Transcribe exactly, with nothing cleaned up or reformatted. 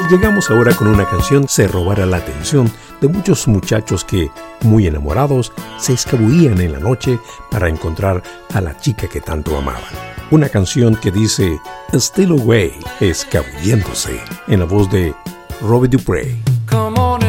Llegamos ahora con una canción que se robará la atención de muchos muchachos que, muy enamorados, se escabullían en la noche para encontrar a la chica que tanto amaban. Una canción que dice Still Away, escabulléndose, en la voz de Robbie Dupree.